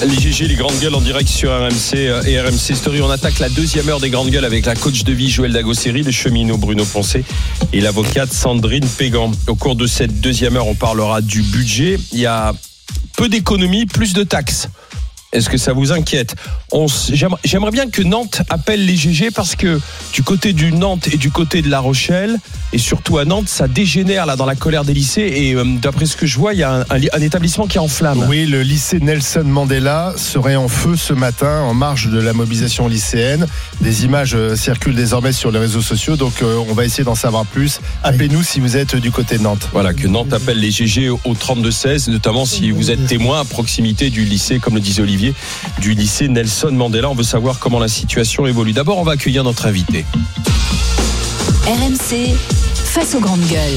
Les GG, les grandes gueules en direct sur RMC et RMC Story. On attaque la deuxième heure des grandes gueules avec la coach de vie Joël Dagosseri, le cheminot Bruno Poncet et l'avocate Sandrine Pégan. Au cours de cette deuxième heure, on parlera du budget. Il y a peu d'économies, plus de taxes. Est-ce que ça vous inquiète ? J'aimerais bien que Nantes appelle les GG parce que du côté du Nantes et du côté de La Rochelle, et surtout à Nantes, ça dégénère là dans la colère des lycées. Et d'après ce que je vois, il y a un établissement qui est en flammes. Oui, le lycée Nelson Mandela serait en feu ce matin en marge de la mobilisation lycéenne. Des images circulent désormais sur les réseaux sociaux, donc on va essayer d'en savoir plus. Appelez-nous si vous êtes du côté de Nantes. Voilà, que Nantes appelle les GG au 32-16, notamment si vous êtes témoin à proximité du lycée, comme le disait Olivier, du lycée Nelson Mandela. On veut savoir comment la situation évolue. D'abord, on va accueillir notre invité. RMC, face aux grandes gueules.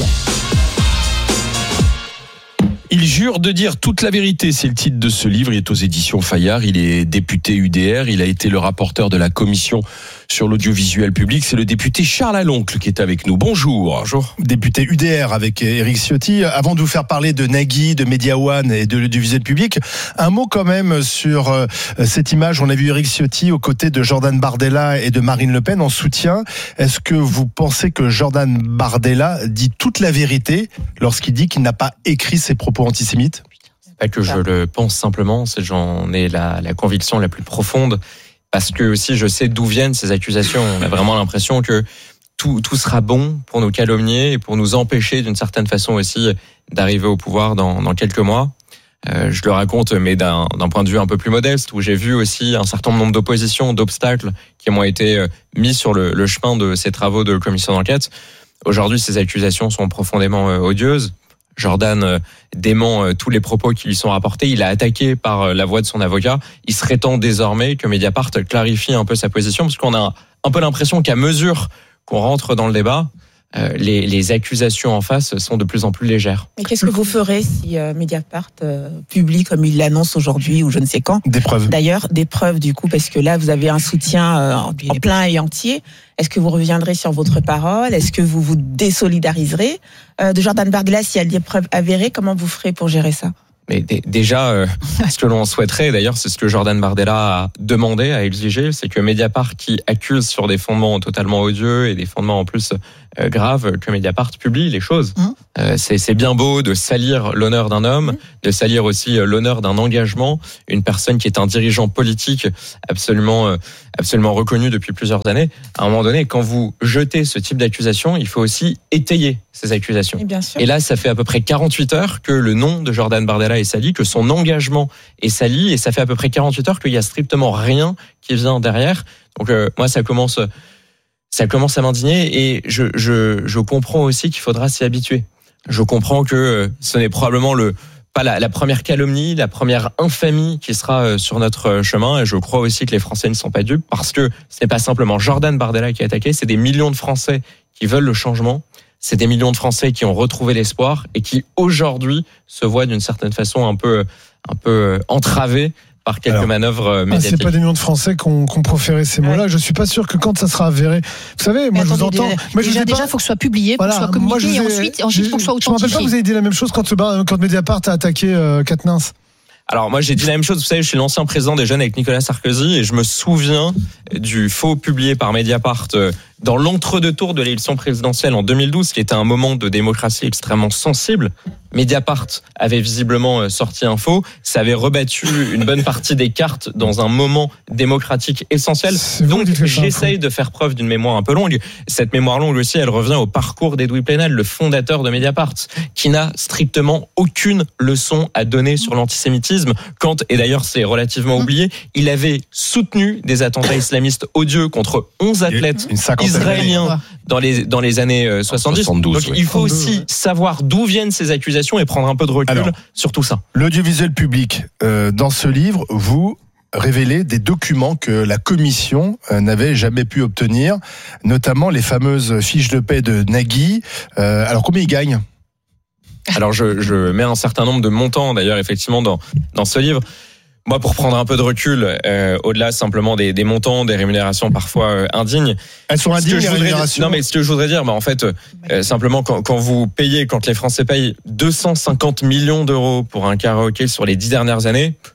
Il jure de dire toute la vérité, c'est le titre de ce livre. Il est aux éditions Fayard. Il est député UDR. Il a été le rapporteur de la commission sur l'audiovisuel public. C'est le député Charles Aloncle qui est avec nous. Bonjour. Bonjour. Député UDR avec Éric Ciotti. Avant de vous faire parler de Nagui, de Media One et de l'audiovisuel public, un mot quand même sur cette image. On a vu Éric Ciotti aux côtés de Jordan Bardella et de Marine Le Pen en soutien. Est-ce que vous pensez que Jordan Bardella dit toute la vérité lorsqu'il dit qu'il n'a pas écrit ses propos antisémites ? Pas que je le pense simplement, c'est j'en ai la conviction la plus profonde, parce que aussi je sais d'où viennent ces accusations. On a vraiment l'impression que tout sera bon pour nous calomnier et pour nous empêcher d'une certaine façon aussi d'arriver au pouvoir dans quelques mois. Je le raconte, mais d'un point de vue un peu plus modeste, où j'ai vu aussi un certain nombre d'oppositions, d'obstacles qui m'ont été mis sur le chemin de ces travaux de commission d'enquête. Aujourd'hui, ces accusations sont profondément odieuses. Jordan dément tous les propos qui lui sont rapportés. Il a attaqué par la voix de son avocat. Il serait temps désormais que Mediapart clarifie un peu sa position, parce qu'on a un peu l'impression qu'à mesure qu'on rentre dans le débat, les accusations en face sont de plus en plus légères. Mais qu'est-ce que vous ferez si Mediapart publie, comme il l'annonce aujourd'hui ou je ne sais quand, des preuves. D'ailleurs, des preuves du coup, parce que là vous avez un soutien en plein et entier. Est-ce que vous reviendrez sur votre parole ? Est-ce que vous vous désolidariserez de Jordan Bardella s'il y a des preuves avérées ? Comment vous ferez pour gérer ça ? Mais déjà, ce que l'on souhaiterait, d'ailleurs, c'est ce que Jordan Bardella a demandé, a exigé, c'est que Mediapart, qui accuse sur des fondements totalement odieux et des fondements en plus graves, que Mediapart publie les choses. C'est bien beau de salir l'honneur d'un homme, de salir aussi l'honneur d'un engagement, une personne qui est un dirigeant politique absolument reconnu depuis plusieurs années. À un moment donné, quand vous jetez ce type d'accusation, il faut aussi étayer ces accusations. Et là, ça fait à peu près 48 heures que le nom de Jordan Bardella est sali, que son engagement est sali, et ça fait à peu près 48 heures qu'il y a strictement rien qui vient derrière. Donc moi, ça commence à m'indigner, et je comprends aussi qu'il faudra s'y habituer. Je comprends que ce n'est probablement pas la première calomnie, la première infamie qui sera sur notre chemin, et je crois aussi que les Français ne sont pas dupes, parce que ce n'est pas simplement Jordan Bardella qui est attaqué, c'est des millions de Français qui veulent le changement, c'est des millions de Français qui ont retrouvé l'espoir et qui aujourd'hui se voient d'une certaine façon un peu entravés par quelques manœuvres médiatiques. C'est pas des millions de Français qui ont proféré ces mots-là. Je suis pas sûr que quand ça sera avéré. Vous savez, moi je vous entends. Déjà, il faut que ce soit publié, pour que ce soit communiqué, et ensuite, il faut que ce soit authentifié. Je me rappelle pas que vous avez dit la même chose quand Mediapart a attaqué Quatennens. Alors moi j'ai dit la même chose, vous savez, je suis l'ancien président des Jeunes avec Nicolas Sarkozy, et je me souviens du faux publié par Mediapart dans l'entre-deux-tours de l'élection présidentielle en 2012, qui était un moment de démocratie extrêmement sensible. Mediapart avait visiblement sorti un faux, ça avait rebattu une bonne partie des cartes dans un moment démocratique essentiel. Donc j'essaye de faire preuve d'une mémoire un peu longue. Cette mémoire longue aussi, elle revient au parcours d'Edoui Plenel, le fondateur de Mediapart, qui n'a strictement aucune leçon à donner sur l'antisémitisme. Quand, et d'ailleurs c'est relativement oublié, il avait soutenu des attentats islamistes odieux contre 11 athlètes israéliens dans les années 70. 72, donc il faut aussi savoir d'où viennent ces accusations et prendre un peu de recul sur tout ça. L'audiovisuel public, dans ce livre, vous révélez des documents que la commission n'avait jamais pu obtenir, notamment les fameuses fiches de paie de Nagui. Alors combien il gagne ? Alors je mets un certain nombre de montants d'ailleurs effectivement dans ce livre. Moi, pour prendre un peu de recul, au-delà simplement des montants, des rémunérations parfois indignes. Elles sont indignes, les rémunérations. Non, mais ce que je voudrais dire, en fait, simplement quand vous payez, quand les Français payent 250 millions d'euros pour un karaoké sur les 10 dernières années,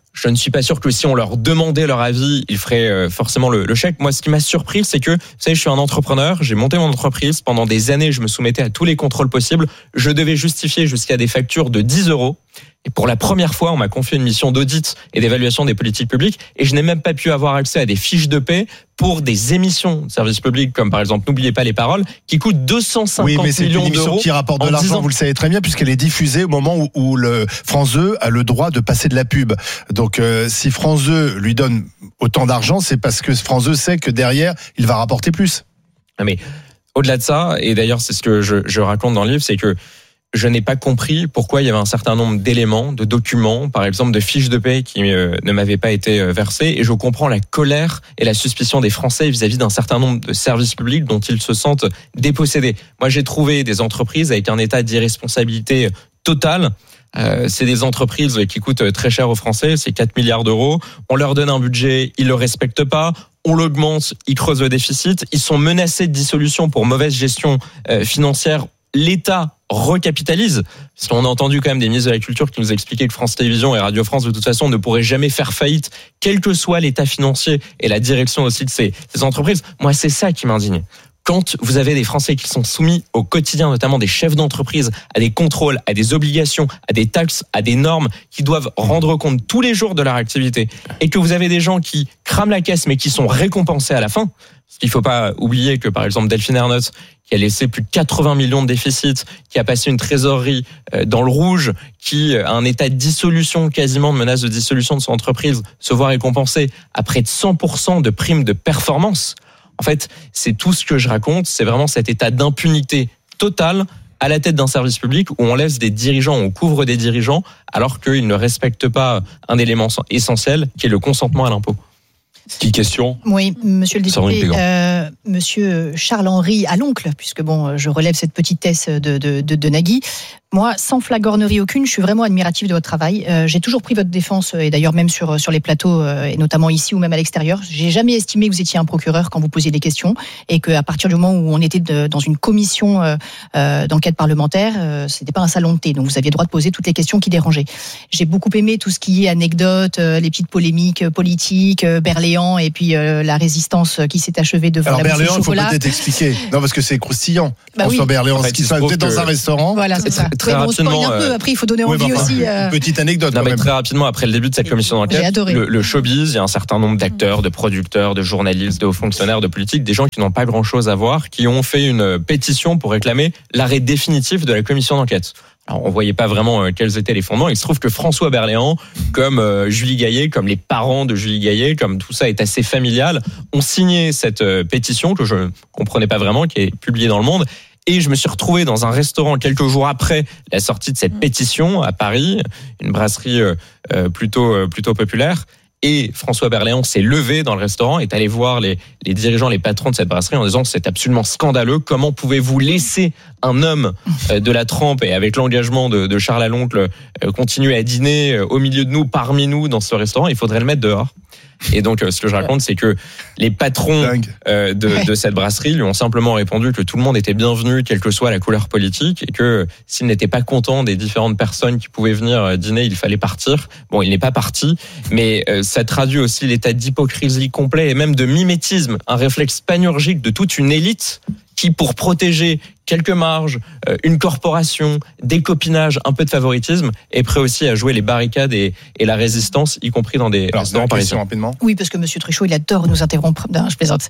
je ne suis pas sûr que si on leur demandait leur avis, ils feraient forcément le chèque. Moi, ce qui m'a surpris, c'est que, vous savez, je suis un entrepreneur, j'ai monté mon entreprise. Pendant des années, je me soumettais à tous les contrôles possibles. Je devais justifier jusqu'à des factures de 10 €. Et pour la première fois, on m'a confié une mission d'audit et d'évaluation des politiques publiques. Et je n'ai même pas pu avoir accès à des fiches de paie pour des émissions de services publics, comme par exemple, n'oubliez pas les paroles, qui coûtent 250 millions d'euros. Oui, mais c'est une émission qui rapporte de l'argent, vous le savez très bien, puisqu'elle est diffusée au moment où le France 2 a le droit de passer de la pub. Donc, si France 2 lui donne autant d'argent, c'est parce que France 2 sait que derrière, il va rapporter plus. Mais au-delà de ça, et d'ailleurs, c'est ce que je raconte dans le livre, c'est que je n'ai pas compris pourquoi il y avait un certain nombre d'éléments, de documents, par exemple de fiches de paie qui ne m'avaient pas été versées. Et je comprends la colère et la suspicion des Français vis-à-vis d'un certain nombre de services publics dont ils se sentent dépossédés. Moi, j'ai trouvé des entreprises avec un état d'irresponsabilité totale. C'est des entreprises qui coûtent très cher aux Français, c'est 4 milliards d'euros. On leur donne un budget, ils le respectent pas. On l'augmente, ils creusent le déficit. Ils sont menacés de dissolution pour mauvaise gestion financière. L'État recapitalise, parce qu'on a entendu quand même des ministres de la Culture qui nous expliquaient que France Télévisions et Radio France de toute façon ne pourraient jamais faire faillite, quel que soit l'état financier et la direction aussi de ces entreprises. Moi, c'est ça qui m'indigne. Quand vous avez des Français qui sont soumis au quotidien, notamment des chefs d'entreprise, à des contrôles, à des obligations, à des taxes, à des normes, qui doivent rendre compte tous les jours de leur activité, et que vous avez des gens qui crament la caisse mais qui sont récompensés à la fin, parce qu'il ne faut pas oublier que par exemple Delphine Ernotte, qui a laissé plus de 80 millions de déficit, qui a passé une trésorerie dans le rouge, qui a un état de dissolution, quasiment de menace de dissolution de son entreprise, se voit récompensé à près de 100% de primes de performance. En fait, c'est tout ce que je raconte, c'est vraiment cet état d'impunité totale à la tête d'un service public où on laisse des dirigeants, on couvre des dirigeants alors qu'ils ne respectent pas un élément essentiel qui est le consentement à l'impôt. Qui question ? Oui, monsieur le député, monsieur Charles-Henri à l'oncle, puisque bon, je relève cette petitesse de Nagui. Moi, sans flagornerie aucune, je suis vraiment admiratif de votre travail. J'ai toujours pris votre défense, et d'ailleurs même sur les plateaux, et notamment ici ou même à l'extérieur. J'ai jamais estimé que vous étiez un procureur quand vous posiez des questions, et qu'à partir du moment où on était dans une commission d'enquête parlementaire, c'était pas un salon de thé, donc vous aviez le droit de poser toutes les questions qui dérangeaient. J'ai beaucoup aimé tout ce qui est anecdotes, les petites polémiques politiques, Berléand, et puis la résistance qui s'est achevée devant la bouche au chocolat. Alors Berléand, il faut peut-être expliquer. Non, parce que c'est croustillant. François Berléand, ce qui sont peut-être dans un restaurant. Voilà, c'est ça. Très rapidement, un peu, après il faut donner envie aussi. Petite anecdote. Non, mais très rapidement, après le début de cette commission d'enquête, le showbiz, il y a un certain nombre d'acteurs, de producteurs, de journalistes, de hauts fonctionnaires, de politiques, des gens qui n'ont pas grand-chose à voir, qui ont fait une pétition pour réclamer l'arrêt définitif de la commission d'enquête. Alors, on voyait pas vraiment quels étaient les fondements. Il se trouve que François Berléand, comme Julie Gaillet, comme les parents de Julie Gaillet, comme tout ça est assez familial, ont signé cette pétition que je comprenais pas vraiment, qui est publiée dans Le Monde. Et je me suis retrouvé dans un restaurant quelques jours après la sortie de cette pétition à Paris, une brasserie plutôt populaire. Et François Berléand s'est levé dans le restaurant, est allé voir les dirigeants, les patrons de cette brasserie en disant que c'est absolument scandaleux. Comment pouvez-vous laisser un homme de la trempe et avec l'engagement de Charles à l'oncle continuer à dîner au milieu de nous, parmi nous, dans ce restaurant? Il faudrait le mettre dehors. Et donc, ce que je raconte, c'est que les patrons de cette brasserie lui ont simplement répondu que tout le monde était bienvenu, quelle que soit la couleur politique, et que s'il n'était pas content des différentes personnes qui pouvaient venir dîner, il fallait partir. Bon, il n'est pas parti, mais ça traduit aussi l'état d'hypocrisie complet et même de mimétisme, un réflexe panurgique de toute une élite qui, pour protéger quelques marges, une corporation, des copinages, un peu de favoritisme, est prêt aussi à jouer les barricades et la résistance, y compris dans des restaurants parisiens. Rapidement. Oui, parce que monsieur Truchot, il adore nous interrompre. Non, je plaisante.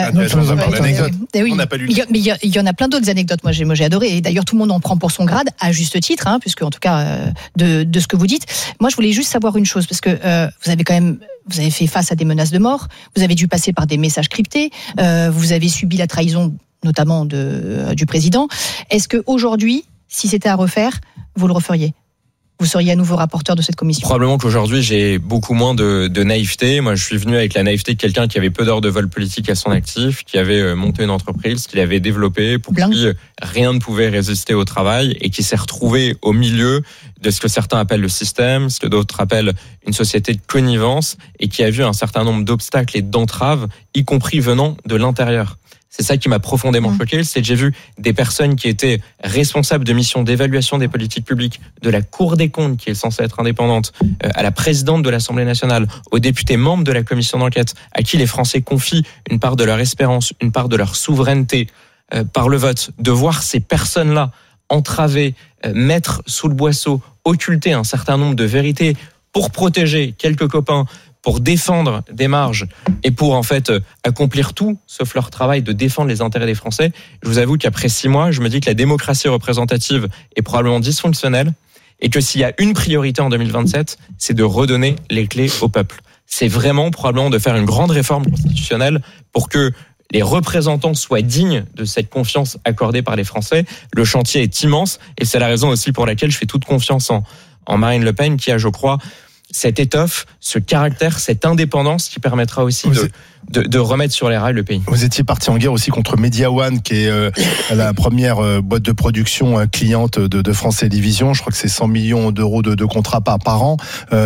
On n'a pas lu. Mais il y en a plein d'autres anecdotes. Moi, j'ai adoré. Et d'ailleurs, tout le monde en prend pour son grade, à juste titre, puisque en tout cas, de ce que vous dites. Moi, je voulais juste savoir une chose, parce que vous avez fait face à des menaces de mort. Vous avez dû passer par des messages cryptés. Vous avez subi la trahison, notamment du président. Est-ce qu'aujourd'hui, si c'était à refaire, vous le referiez ? Vous seriez à nouveau rapporteur de cette commission ? Probablement qu'aujourd'hui, j'ai beaucoup moins de naïveté. Moi, je suis venu avec la naïveté de quelqu'un qui avait peu d'heures de vol politique à son actif, qui avait monté une entreprise, qui l'avait développée, pour qui rien ne pouvait résister au travail, et qui s'est retrouvé au milieu de ce que certains appellent le système, ce que d'autres appellent une société de connivence, et qui a vu un certain nombre d'obstacles et d'entraves, y compris venant de l'intérieur. C'est ça qui m'a profondément choqué, c'est que j'ai vu des personnes qui étaient responsables de missions d'évaluation des politiques publiques, de la Cour des comptes, qui est censée être indépendante, à la présidente de l'Assemblée nationale, aux députés membres de la commission d'enquête, à qui les Français confient une part de leur espérance, une part de leur souveraineté par le vote, de voir ces personnes-là entraver, mettre sous le boisseau, occulter un certain nombre de vérités pour protéger quelques copains, pour défendre des marges et pour en fait accomplir tout, sauf leur travail de défendre les intérêts des Français. Je vous avoue qu'après 6 mois, je me dis que la démocratie représentative est probablement dysfonctionnelle et que s'il y a une priorité en 2027, c'est de redonner les clés au peuple. C'est vraiment probablement de faire une grande réforme constitutionnelle pour que les représentants soient dignes de cette confiance accordée par les Français. Le chantier est immense et c'est la raison aussi pour laquelle je fais toute confiance en Marine Le Pen qui a, je crois, cette étoffe, ce caractère, cette indépendance qui permettra aussi de remettre sur les rails le pays. Vous étiez parti en guerre aussi contre Media One, qui est la première boîte de production cliente de France Télévisions. Je crois que c'est 100 millions d'euros de contrats par an.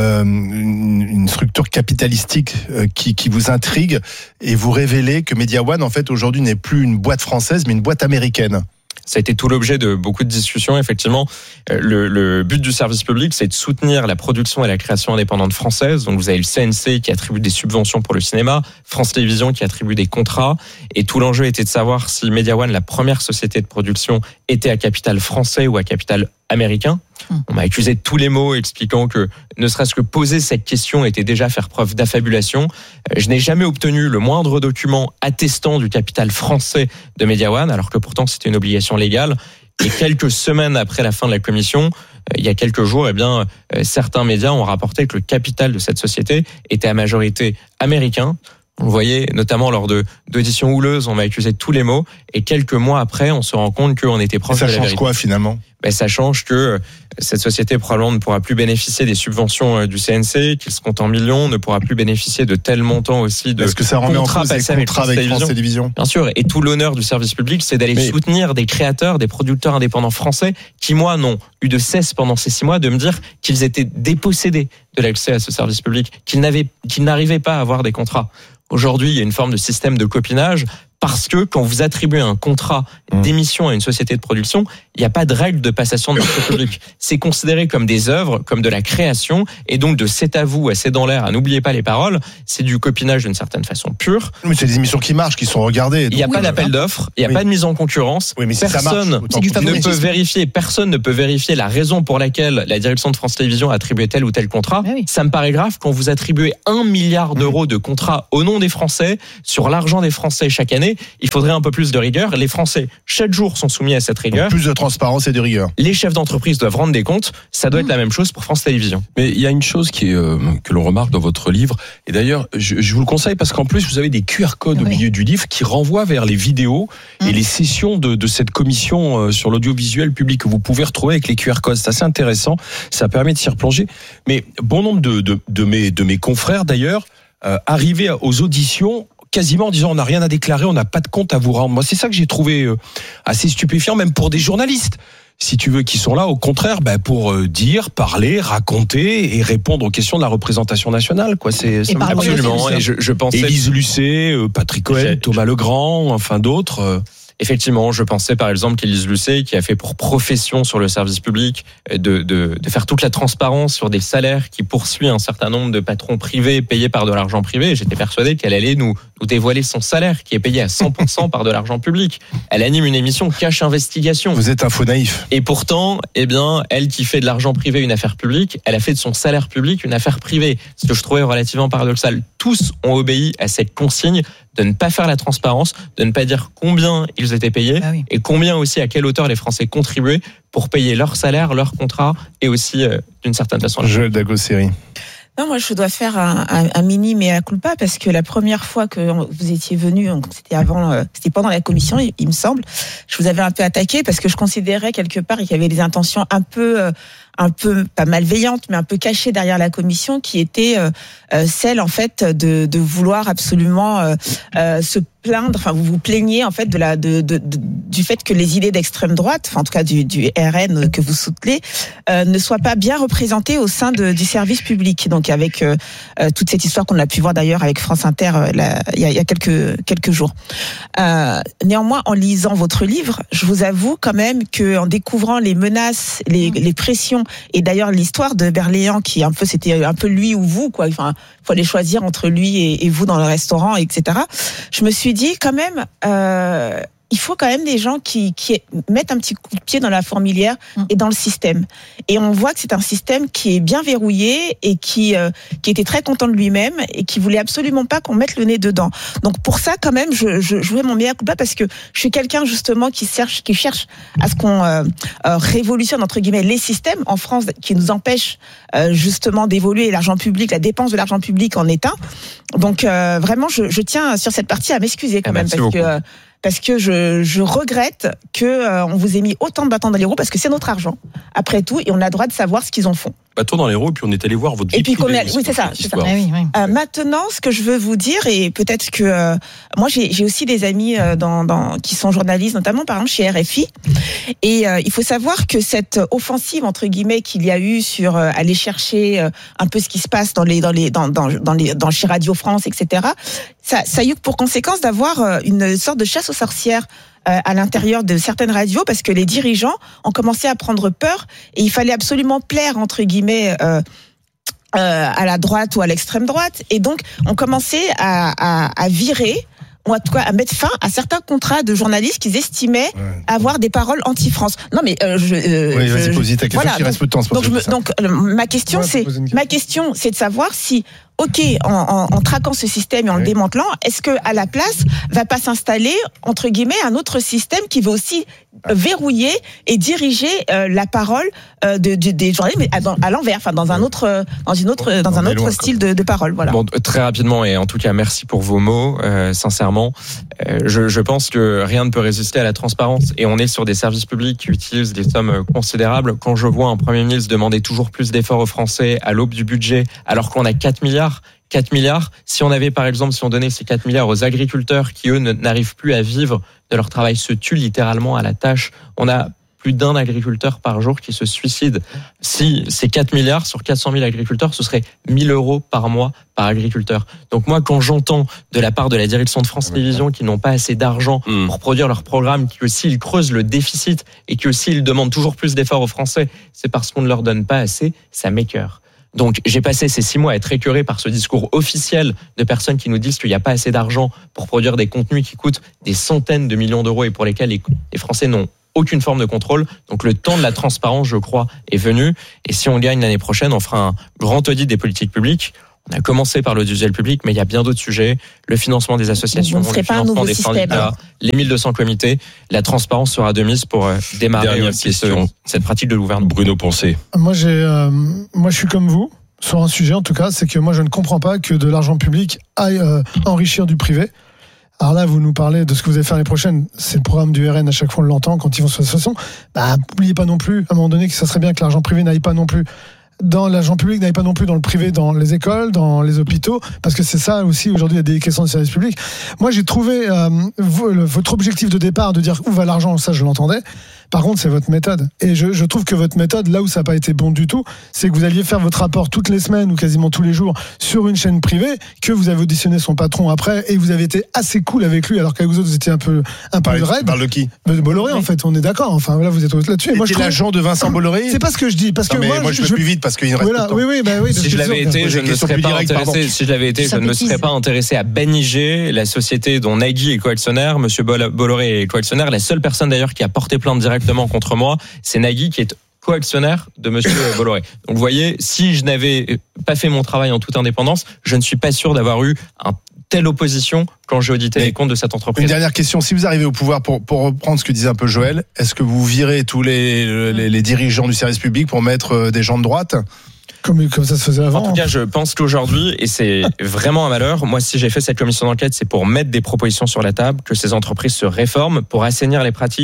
Une structure capitalistique qui vous intrigue et vous révélez que Media One, en fait, aujourd'hui, n'est plus une boîte française, mais une boîte américaine. Ça a été tout l'objet de beaucoup de discussions. Effectivement, le but du service public, c'est de soutenir la production et la création indépendante française. Donc, vous avez le CNC qui attribue des subventions pour le cinéma, France Télévisions qui attribue des contrats. Et tout l'enjeu était de savoir si Media One, la première société de production, était à capital français ou à capital américain. On m'a accusé de tous les mots, expliquant que ne serait-ce que poser cette question était déjà faire preuve d'affabulation. Je n'ai jamais obtenu le moindre document attestant du capital français de Media One, alors que pourtant c'était une obligation légale. Et quelques semaines après la fin de la commission, il y a quelques jours, certains médias ont rapporté que le capital de cette société était à majorité américain. On le voyait notamment lors d'auditions houleuses, on m'a accusé de tous les mots. Et quelques mois après, on se rend compte qu'on était proche de la vérité. Ça change quoi finalement ? Ça change que cette société probablement ne pourra plus bénéficier des subventions du CNC, qu'il se compte en millions, ne pourra plus bénéficier de tels montants aussi de Est-ce que ça remet en cause les contrats avec France Télévisions ? Bien sûr, et tout l'honneur du service public, c'est d'aller soutenir des créateurs, des producteurs indépendants français qui, moi, n'ont eu de cesse pendant ces 6 mois de me dire qu'ils étaient dépossédés de l'accès à ce service public, qu'ils n'arrivaient pas à avoir des contrats. Aujourd'hui, il y a une forme de système de copinage parce que quand vous attribuez un contrat d'émission à une société de production, il n'y a pas de règle de passation de marché public. C'est considéré comme des œuvres, comme de la création, et donc de c'est à vous, à c'est dans l'air, à n'oubliez pas les paroles, c'est du copinage d'une certaine façon pure. Mais c'est des émissions qui marchent, qui sont regardées. Il n'y a pas d'appel d'offres, il n'y a pas de mise en concurrence. Oui, mais si personne ne peut vérifier la raison pour laquelle la direction de France Télévisions a attribué tel ou tel contrat. Ça me paraît grave quand vous attribuez 1 milliard d'euros de contrats au nom des Français, sur l'argent des Français chaque année. Il faudrait un peu plus de rigueur. Les Français, chaque jour, sont soumis à cette rigueur. Donc plus de transparence et de rigueur. Les chefs d'entreprise doivent rendre des comptes. Ça doit être la même chose pour France Télévisions. Mais il y a une chose que l'on remarque dans votre livre, et d'ailleurs, je vous le conseille parce qu'en plus, vous avez des QR codes au milieu du livre qui renvoient vers les vidéos et les sessions de cette commission sur l'audiovisuel public que vous pouvez retrouver avec les QR codes. C'est assez intéressant. Ça permet de s'y replonger. Mais bon nombre de mes confrères, d'ailleurs, arrivaient aux auditions quasiment en disant on n'a rien à déclarer, on n'a pas de compte à vous rendre. Moi, c'est ça que j'ai trouvé assez stupéfiant, même pour des journalistes, si tu veux, qui sont là, au contraire, pour dire, parler, raconter et répondre aux questions de la représentation nationale, quoi. C'est absolument. Et je pensais Élise Lucet, Patrick Cohen, Thomas Legrand, enfin d'autres. Effectivement, je pensais par exemple qu'Élise Lucet, qui a fait pour profession sur le service public de faire toute la transparence sur des salaires qui poursuit un certain nombre de patrons privés payés par de l'argent privé. J'étais persuadé qu'elle allait nous dévoiler son salaire qui est payé à 100% par de l'argent public. Elle anime une émission Cache Investigation. Vous êtes un faux naïf. Et pourtant, elle qui fait de l'argent privé une affaire publique, elle a fait de son salaire public une affaire privée. Ce que je trouvais relativement paradoxal. Tous ont obéi à cette consigne de ne pas faire la transparence, de ne pas dire combien ils étaient payés et combien aussi, à quelle hauteur les Français contribuaient pour payer leur salaire, leur contrat et aussi d'une certaine façon. Joël Dagosseri. Non, moi je dois faire un mini mea culpa parce que la première fois que vous étiez venu, c'était pendant la commission, il me semble, je vous avais un peu attaqué parce que je considérais quelque part qu'il y avait des intentions un peu un peu, pas malveillante, mais un peu cachée derrière la commission, qui était celle en fait de vouloir absolument se plaindre, enfin vous vous plaignez en fait du fait que les idées d'extrême droite, enfin en tout cas du RN que vous soutenez, ne soient pas bien représentées au sein du service public. Donc avec toute cette histoire qu'on a pu voir d'ailleurs avec France Inter il y a quelques jours. Néanmoins, en lisant votre livre, je vous avoue quand même que en découvrant les menaces, les pressions, et d'ailleurs l'histoire de Berléand qui c'était un peu lui ou vous, quoi. Enfin, il fallait choisir entre lui et vous dans le restaurant, etc. Je me suis dit quand même, il faut quand même des gens qui mettent un petit coup de pied dans la fourmilière et dans le système. Et on voit que c'est un système qui est bien verrouillé et qui était très content de lui-même et qui voulait absolument pas qu'on mette le nez dedans. Donc pour ça, quand même, je jouais mon mea culpa parce que je suis quelqu'un justement qui cherche à ce qu'on révolutionne entre guillemets les systèmes en France qui nous empêchent justement d'évoluer l'argent public, la dépense de l'argent public en état. Donc vraiment, je tiens sur cette partie à m'excuser quand même parce que je regrette que on vous ait mis autant de bâtons dans les roues parce que c'est notre argent après tout et on a le droit de savoir ce qu'ils en font. Bâton dans les roues et puis on est allé voir votre vie. Et puis oui, c'est ça. Maintenant, ce que je veux vous dire, et peut-être que moi j'ai aussi des amis qui sont journalistes, notamment par exemple chez RFI, et il faut savoir que cette offensive entre guillemets qu'il y a eu sur aller chercher un peu ce qui se passe dans chez Radio France, etc. Ça a eu pour conséquence d'avoir une sorte de chasse aux sorcières à l'intérieur de certaines radios parce que les dirigeants ont commencé à prendre peur et il fallait absolument plaire entre guillemets à la droite ou à l'extrême droite et donc on commençait à virer ou en tout cas à mettre fin à certains contrats de journalistes qu'ils estimaient avoir des paroles anti-France. Non mais vas-y, posez ta question, il reste peu de temps. Donc ma question c'est de savoir si en traquant ce système et en le démantelant, est-ce que à la place va pas s'installer entre guillemets un autre système qui va aussi verrouiller et diriger la parole des journalistes mais à l'envers, enfin dans un autre style de parole. Voilà. Bon, très rapidement et en tout cas merci pour vos mots. Sincèrement, je pense que rien ne peut résister à la transparence et on est sur des services publics qui utilisent des sommes considérables. Quand je vois un Premier ministre demander toujours plus d'efforts aux Français à l'aube du budget, alors qu'on a 4 milliards, si on avait par exemple, si on donnait ces 4 milliards aux agriculteurs qui eux n'arrivent plus à vivre de leur travail, se tuent littéralement à la tâche, on a plus d'un agriculteur par jour qui se suicide. Si c'est 4 milliards sur 400 000 agriculteurs, ce serait 1 000 € par mois par agriculteur. Donc moi, quand j'entends de la part de la direction de France Télévisions qu'ils n'ont pas assez d'argent pour produire leur programme, qu'ils aussi ils creusent le déficit et qu'ils aussi ils demandent toujours plus d'efforts aux Français, c'est parce qu'on ne leur donne pas assez, ça m'écœure. Donc j'ai passé ces 6 mois à être écœuré par ce discours officiel de personnes qui nous disent qu'il n'y a pas assez d'argent pour produire des contenus qui coûtent des centaines de millions d'euros et pour lesquels les Français n'ont aucune forme de contrôle. Donc le temps de la transparence, je crois, est venu. Et si on gagne l'année prochaine, on fera un grand audit des politiques publiques. On a commencé par l'audiovisuel public, mais il y a bien d'autres sujets. Le financement des associations, le financement des syndicats, les 1200 comités. La transparence sera de mise pour démarrer aussi cette pratique de gouvernement. Bruno Poncet. Moi, je suis comme vous, sur un sujet en tout cas, c'est que moi je ne comprends pas que de l'argent public aille enrichir du privé. Alors là, vous nous parlez de ce que vous allez faire l'année prochaine. C'est le programme du RN, à chaque fois on l'entend quand ils vont sur l'association. N'oubliez pas non plus, à un moment donné, que ça serait bien que l'argent privé n'aille pas non plus dans l'argent public, n'aille pas non plus dans le privé, dans les écoles, dans les hôpitaux, parce que c'est ça aussi, aujourd'hui, il y a des questions de service public. Moi, j'ai trouvé votre objectif de départ de dire où va l'argent, ça je l'entendais. Par contre, c'est votre méthode. Et je trouve que votre méthode, là où ça n'a pas été bon du tout, c'est que vous alliez faire votre rapport toutes les semaines ou quasiment tous les jours sur une chaîne privée, que vous avez auditionné son patron après, et vous avez été assez cool avec lui, alors qu'avec vous autres, vous étiez un peu raide. Parle de qui? De Bolloré, en fait, on est d'accord. Enfin, là, vous êtes là-dessus. Et moi, je trouve l'agent de Vincent Bolloré. C'est pas ce que je dis, parce que moi, je vais plus vite parce qu'il reste voilà, oui. Si je l'avais été, je ne me serais pas intéressé. Si je l'avais été, je ne me serais pas intéressé à Banijé, la société dont Nagui est coactionnaire, Monsieur Bolloré est coactionnaire. La seule personne d'ailleurs qui a porté plainte directement contre moi, c'est Nagui qui est co-actionnaire de Monsieur Bolloré. Donc vous voyez, si je n'avais pas fait mon travail en toute indépendance, je ne suis pas sûr d'avoir eu un telle opposition quand j'ai audité les comptes de cette entreprise. Une dernière question, si vous arrivez au pouvoir, pour reprendre ce que disait un peu Joël, est-ce que vous virez tous les dirigeants du service public pour mettre des gens de droite ? Comme ça se faisait avant. En tout cas, je pense qu'aujourd'hui, et c'est vraiment un malheur, moi, si j'ai fait cette commission d'enquête, c'est pour mettre des propositions sur la table, que ces entreprises se réforment, pour assainir les pratiques,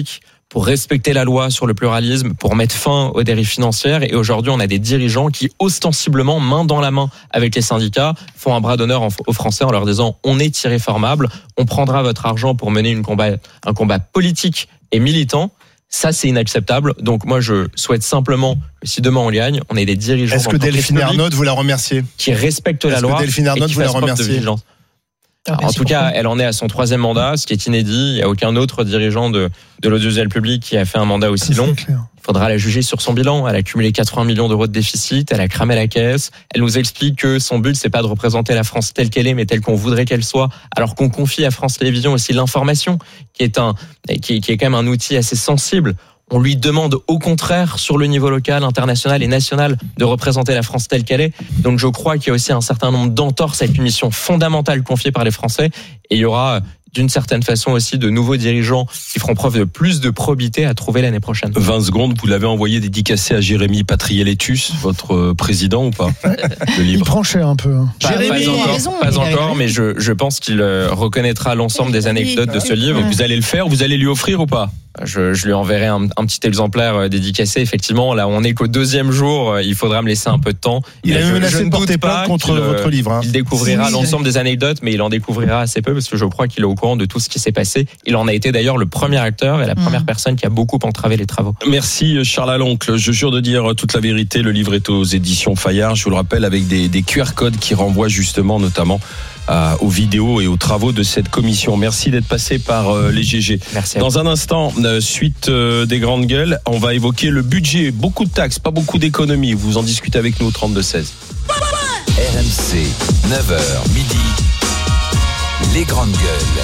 pour respecter la loi sur le pluralisme, pour mettre fin aux dérives financières. Et aujourd'hui, on a des dirigeants qui, ostensiblement, main dans la main avec les syndicats, font un bras d'honneur aux Français en leur disant « on est irréformable, on prendra votre argent pour mener un combat politique et militant ». Ça, c'est inacceptable. Donc, moi, je souhaite simplement que si demain on gagne, on ait des dirigeants. Est-ce que Delphine Ernotte, vous la remerciez? Qui respectent la loi. Delphine Ernotte, vous la remerciez? En tout cas, elle en est à son 3e mandat, ce qui est inédit. Il n'y a aucun autre dirigeant de l'audiovisuel public qui a fait un mandat aussi long. Il faudra la juger sur son bilan. Elle a cumulé 80 millions d'euros de déficit, elle a cramé la caisse. Elle nous explique que son but, c'est pas de représenter la France telle qu'elle est, mais telle qu'on voudrait qu'elle soit. Alors qu'on confie à France Télévisions aussi l'information, qui est quand même un outil assez sensible. On lui demande au contraire, sur le niveau local, international et national, de représenter la France telle qu'elle est. Donc je crois qu'il y a aussi un certain nombre d'entorses avec une mission fondamentale confiée par les Français. Et il y aura d'une certaine façon aussi de nouveaux dirigeants qui feront preuve de plus de probité à trouver l'année prochaine. 20 secondes, vous l'avez envoyé dédicacé à Jérémy Patrielletus, votre président ou pas? Le livre. Il prend cher un peu. Pas encore, mais je pense qu'il reconnaîtra l'ensemble des anecdotes de ce livre. Vous allez le faire, vous allez lui offrir ou pas? Je lui enverrai un petit exemplaire dédicacé. Effectivement, là, on est qu'au 2e jour. Il faudra me laisser un peu de temps. Il a menacé de porter plainte contre votre livre. Il découvrira l'ensemble des anecdotes, mais il en découvrira assez peu parce que je crois qu'il est au courant de tout ce qui s'est passé. Il en a été d'ailleurs le premier acteur et la première personne qui a beaucoup entravé les travaux. Merci Charles Aloncle. Je jure de dire toute la vérité. Le livre est aux éditions Fayard. Je vous le rappelle, avec des QR codes qui renvoient justement notamment aux vidéos et aux travaux de cette commission. Merci d'être passé par les GG. Merci. Dans un instant, suite des grandes gueules, on va évoquer le budget. Beaucoup de taxes, pas beaucoup d'économies. Vous en discutez avec nous au 32-16. RMC, 9h midi. Les grandes gueules.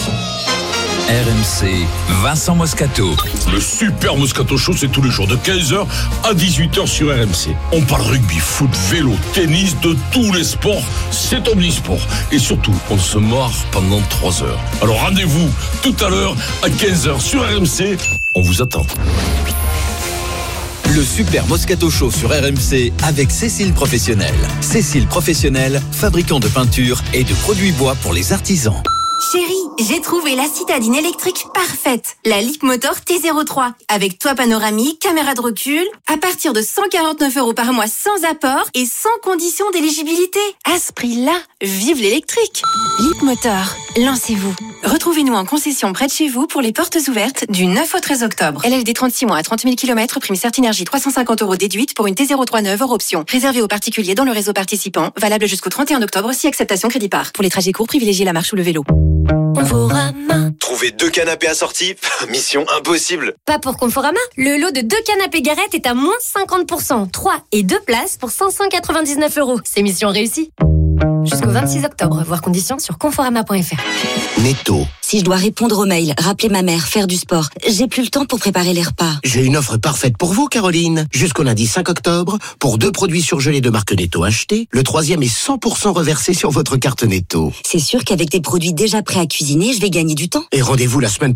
RMC, Vincent Moscato. Le Super Moscato Show, c'est tous les jours de 15h à 18h sur RMC. On parle rugby, foot, vélo, tennis, de tous les sports. C'est omnisport. Et surtout, on se marre pendant 3 heures. Alors rendez-vous tout à l'heure à 15h sur RMC. On vous attend. Le Super Moscato Show sur RMC avec Cécile Professionnel. Cécile Professionnel, fabricant de peinture et de produits bois pour les artisans. Chérie, j'ai trouvé la citadine électrique parfaite. La Leapmotor T03. Avec toit panoramique, caméra de recul. À partir de 149 € par mois sans apport et sans condition d'éligibilité. À ce prix-là, vive l'électrique. Leapmotor, lancez-vous. Retrouvez-nous en concession près de chez vous pour les portes ouvertes du 9 au 13 octobre. LLD 36 mois à 30 000 km, prime Certinergie 350 € déduite pour une T03 neuve hors option. Réservé aux particuliers dans le réseau participant. Valable jusqu'au 31 octobre si acceptation crédit par. Pour les trajets courts, privilégiez la marche ou le vélo. Conforama. Trouver 2 canapés assortis, mission impossible. Pas pour Conforama. Le lot de 2 canapés Garrett est à moins 50%. 3 et 2 places pour 599 €. C'est mission réussie. Jusqu'au 26 octobre, voir conditions sur conforama.fr. Netto. Si je dois répondre aux mails, rappeler ma mère, faire du sport, j'ai plus le temps pour préparer les repas. J'ai une offre parfaite pour vous, Caroline. Jusqu'au lundi 5 octobre, pour 2 produits surgelés de marque Netto achetés, le 3e est 100% reversé sur votre carte Netto. C'est sûr qu'avec des produits déjà prêts à cuisiner, je vais gagner du temps. Et rendez-vous la semaine prochaine